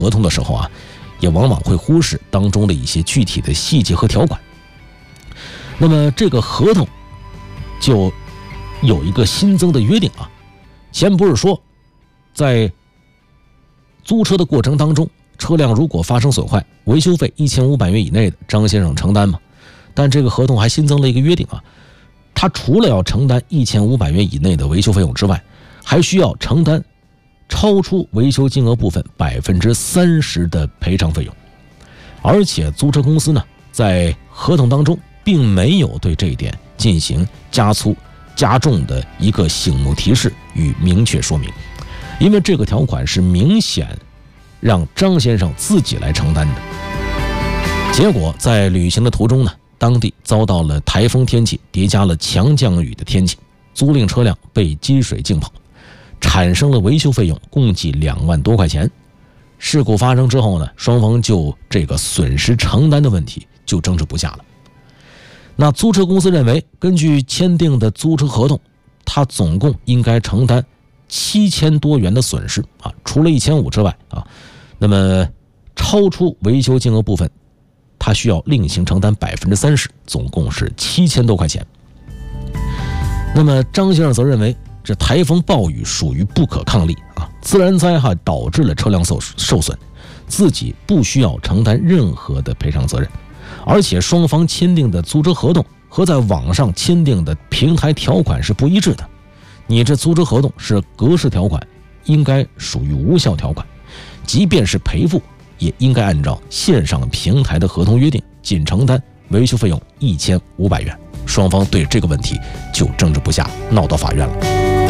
合同的时候啊，也往往会忽视当中的一些具体的细节和条款。那么这个合同就有一个新增的约定啊，前不是说在租车的过程当中，车辆如果发生损坏，维修费1500元以内的张先生承担吗？但这个合同还新增了一个约定啊，他除了要承担1500元以内的维修费用之外，还需要承担超出维修金额部分30%的赔偿费用。而且租车公司呢，在合同当中并没有对这一点进行加粗加重的一个醒目提示与明确说明，因为这个条款是明显让张先生自己来承担的。结果在旅行的途中呢，当地遭到了台风天气叠加了强降雨的天气，租赁车辆被积水浸泡，产生了维修费用共计2万多块钱。事故发生之后呢，双方就这个损失承担的问题就争执不下了。那租车公司认为，根据签订的租车合同，他总共应该承担7000多元的损失啊，除了1500之外啊，那么超出维修金额部分，他需要另行承担30%，总共是7000多块钱。那么张先生则认为，这台风暴雨属于不可抗力啊，自然灾害导致了车辆受损，自己不需要承担任何的赔偿责任。而且双方签订的租车合同和在网上签订的平台条款是不一致的，你这租车合同是格式条款，应该属于无效条款，即便是赔付也应该按照线上平台的合同约定，仅承担维修费用1500元。双方对这个问题就争执不下，闹到法院了。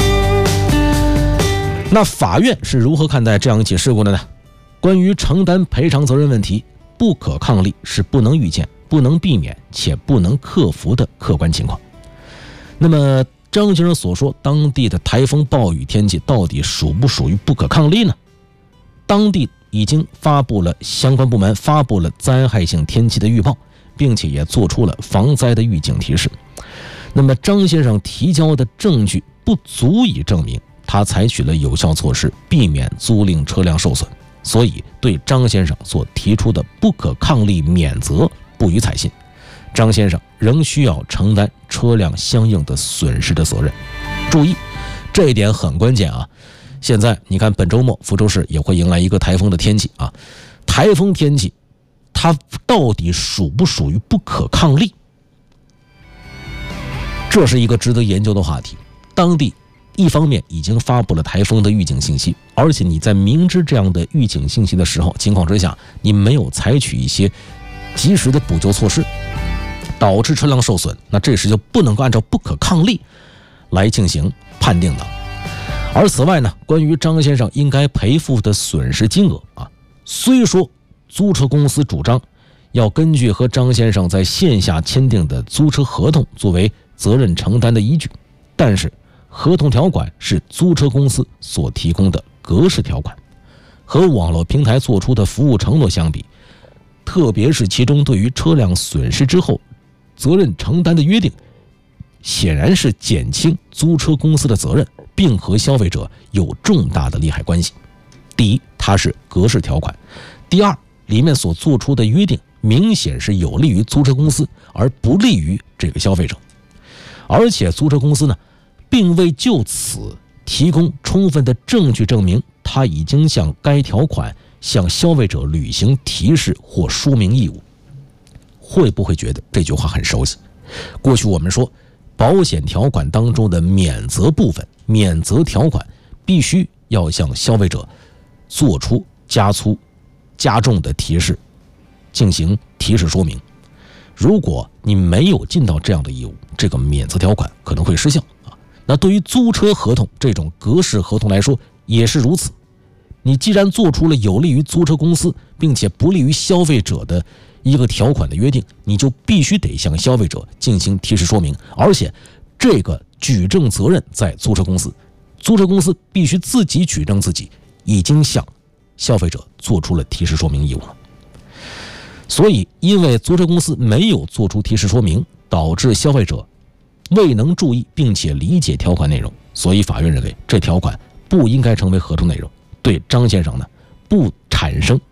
那法院是如何看待这样一起事故的呢？关于承担赔偿责任问题，不可抗力是不能预见、不能避免且不能克服的客观情况。那么张先生所说当地的台风暴雨天气到底属不属于不可抗力呢？当地已经相关部门发布了灾害性天气的预报，并且也做出了防灾的预警提示。那么张先生提交的证据不足以证明他采取了有效措施避免租赁车辆受损，所以对张先生所提出的不可抗力免责不予采信。张先生仍需要承担车辆相应的损失的责任。注意，这一点很关键啊！现在你看，本周末福州市也会迎来一个台风的天气啊，台风天气它到底属不属于不可抗力？这是一个值得研究的话题。当地一方面已经发布了台风的预警信息，而且你在明知这样的预警信息的情况之下，你没有采取一些及时的补救措施，导致车辆受损，那这时就不能够按照不可抗力来进行判定的。而此外呢，关于张先生应该赔付的损失金额啊，虽说租车公司主张要根据和张先生在线下签订的租车合同作为责任承担的依据，但是合同条款是租车公司所提供的格式条款，和网络平台做出的服务承诺相比，特别是其中对于车辆损失之后责任承担的约定，显然是减轻租车公司的责任，并和消费者有重大的利害关系。第一，它是格式条款；第二，里面所做出的约定明显是有利于租车公司，而不利于这个消费者。而且租车公司呢，并未就此提供充分的证据证明他已经向该条款向消费者履行提示或说明义务。会不会觉得这句话很熟悉？过去我们说，保险条款当中的免责部分、免责条款必须要向消费者做出加粗、加重的提示，进行提示说明。如果你没有尽到这样的义务，这个免责条款可能会失效啊。那对于租车合同这种格式合同来说也是如此。你既然做出了有利于租车公司并且不利于消费者的一个条款的约定，你就必须得向消费者进行提示说明，而且这个举证责任在租车公司，租车公司必须自己举证自己已经向消费者做出了提示说明义务了。所以因为租车公司没有做出提示说明，导致消费者未能注意并且理解条款内容，所以法院认为这条款不应该成为合同内容，对张先生呢不产生。